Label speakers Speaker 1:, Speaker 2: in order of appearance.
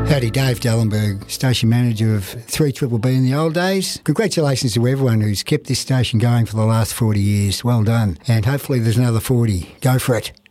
Speaker 1: Howdy, Dave Dallenberg, station manager of 3BBB in the old days. Congratulations to everyone who's kept this station going for the last 40 years. Well done. And hopefully there's another 40. Go for it.